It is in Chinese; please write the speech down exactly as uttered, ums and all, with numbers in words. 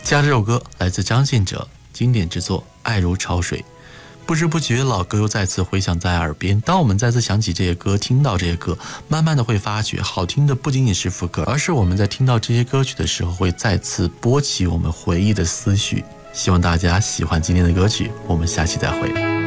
接下来这首歌来自张信哲，经典之作《爱如潮水》。不知不觉老歌又再次回响在耳边，当我们再次想起这些歌，听到这些歌，慢慢的会发觉好听的不仅仅是副歌，而是我们在听到这些歌曲的时候会再次拨起我们回忆的思绪。希望大家喜欢今天的歌曲，我们下期再会。